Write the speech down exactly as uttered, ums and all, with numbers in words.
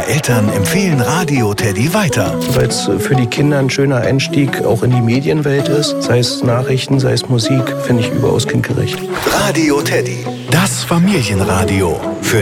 Eltern empfehlen Radio Teddy weiter. Weil es für die Kinder ein schöner Einstieg auch in die Medienwelt ist. Sei es Nachrichten, sei es Musik, finde ich überaus kindgerecht. Radio Teddy, das Familienradio. Für